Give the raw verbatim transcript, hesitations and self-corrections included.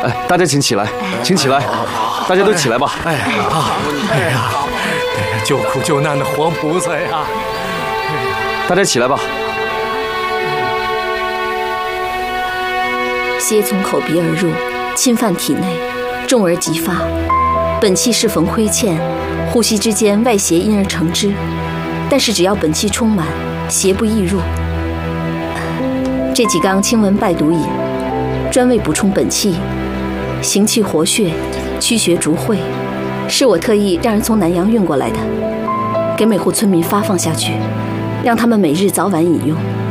哎，大家请起来，请起来，大家都起来吧。 哎呀，哎呀，救苦救难的活菩萨呀！ 大家起来吧。 邪从口鼻而入，侵犯体内，重而即发。本气适逢亏欠，呼吸之间外邪因而成之。但是只要本气充满，邪不易入。这几缸清温败毒饮，专为补充本气，行气活血，驱邪逐秽，是我特意让人从南阳运过来的，给每户村民发放下去，让他们每日早晚饮用。